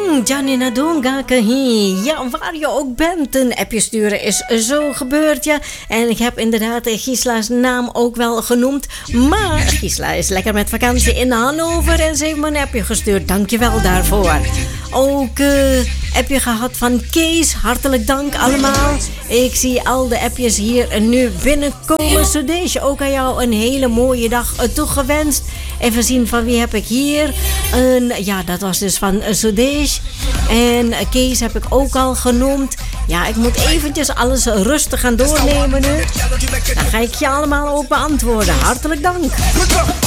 Janina Donga Kahi. Ja, waar je ook bent, een appje sturen is zo gebeurd, ja. En ik heb inderdaad Gisla's naam ook wel genoemd. Maar Gisla is lekker met vakantie in Hannover en ze heeft me een appje gestuurd. Dankjewel daarvoor. Ook appje gehad van Kees. Hartelijk dank allemaal. Ik zie al de appjes hier nu binnenkomen. Sudesh, ook aan jou een hele mooie dag toegewenst. Even zien van wie heb ik hier. Ja, dat was dus van Sudesh. En Kees heb ik ook al genoemd. Ja, ik moet eventjes alles rustig gaan doornemen nu. Dan ga ik je allemaal ook beantwoorden. Hartelijk dank.